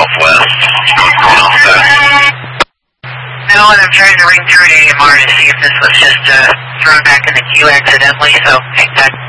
southwest. Going off that. No, and I'm trying to ring through to AMR to see if this was just thrown back in the queue accidentally, so hang tight.